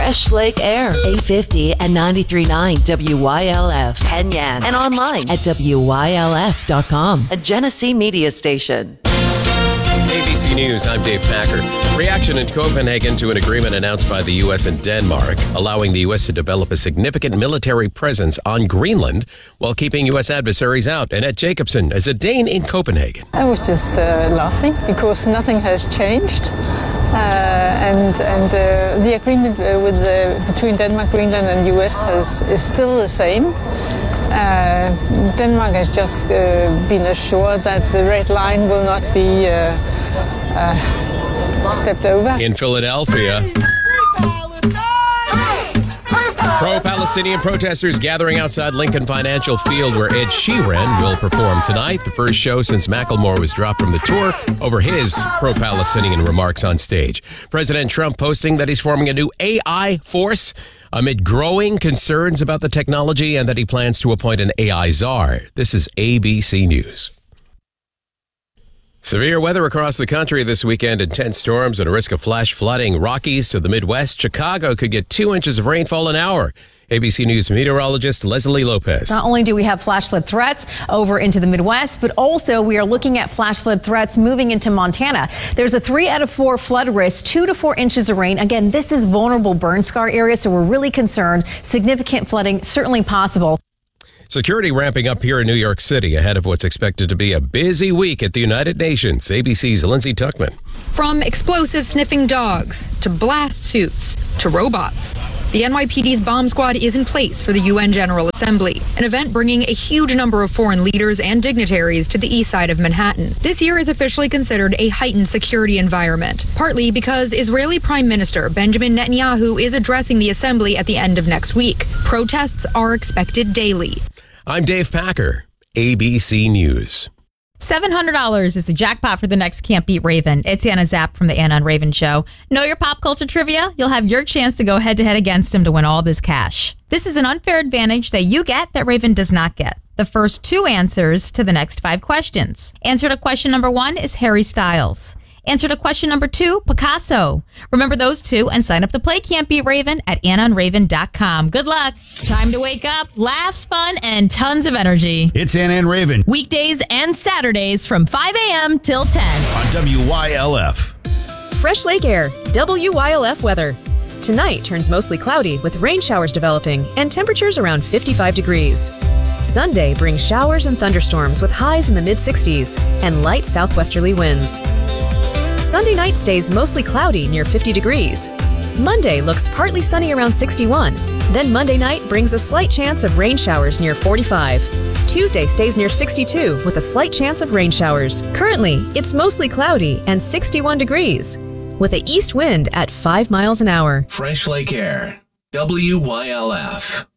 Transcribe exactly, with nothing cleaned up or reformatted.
Fresh Lake Air, eight fifty and ninety-three point nine W Y L F, Penyan, and online at W Y L F dot com, a Genesee media station. A B C News, I'm Dave Packer. Reaction in Copenhagen to an agreement announced by the U S and Denmark, allowing the U S to develop a significant military presence on Greenland while keeping U S adversaries out. Annette Jacobson is a Dane in Copenhagen. I was just uh, laughing because nothing has changed. Uh, and and uh, the agreement uh, with the, between Denmark, Greenland and U S has, is still the same. Uh, Denmark has just uh, been assured that the red line will not be uh, uh, stepped over. In Philadelphia, pro-Palestinian protesters gathering outside Lincoln Financial Field where Ed Sheeran will perform tonight. The first show since Macklemore was dropped from the tour over his pro-Palestinian remarks on stage. President Trump posting that he's forming a new A I force amid growing concerns about the technology and that he plans to appoint an A I czar. This is A B C News. Severe weather across the country this weekend. Intense storms and a risk of flash flooding. Rockies to the Midwest. Chicago could get two inches of rainfall an hour. A B C News meteorologist Leslie Lopez. Not only do we have flash flood threats over into the Midwest, but also we are looking at flash flood threats moving into Montana. There's a three out of four flood risk, two to four inches of rain. Again, this is vulnerable burn scar area, so we're really concerned. Significant flooding certainly possible. Security ramping up here in New York City ahead of what's expected to be a busy week at the United Nations. A B C's Lindsay Tuckman. From explosive sniffing dogs to blast suits to robots, the N Y P D's bomb squad is in place for the U N General Assembly, an event bringing a huge number of foreign leaders and dignitaries to the east side of Manhattan. This year is officially considered a heightened security environment, partly because Israeli Prime Minister Benjamin Netanyahu is addressing the assembly at the end of next week. Protests are expected daily. I'm Dave Packer, A B C News. seven hundred dollars is the jackpot for the next Can't Beat Raven. It's Anna Zapp from the Anna and Raven Show. Know your pop culture trivia? You'll have your chance to go head-to-head against him to win all this cash. This is an unfair advantage that you get that Raven does not get. The first two answers to the next five questions. Answer to question number one is Harry Styles. Answer to question number two, Picasso. Remember those two and sign up to play Can't Beat Raven at anna and raven dot com. Good luck. Time to wake up, laughs, fun, and tons of energy. It's Anna and Raven. Weekdays and Saturdays from five a.m. till ten. On W Y L F. Fresh Lake Air, W Y L F weather. Tonight turns mostly cloudy with rain showers developing and temperatures around fifty-five degrees. Sunday brings showers and thunderstorms with highs in the mid sixties and light southwesterly winds. Sunday night stays mostly cloudy near fifty degrees. Monday looks partly sunny around sixty-one. Then Monday night brings a slight chance of rain showers near forty-five. Tuesday stays near sixty-two with a slight chance of rain showers. Currently, it's mostly cloudy and sixty-one degrees with an east wind at five miles an hour. Fresh Lake Air, W Y L F.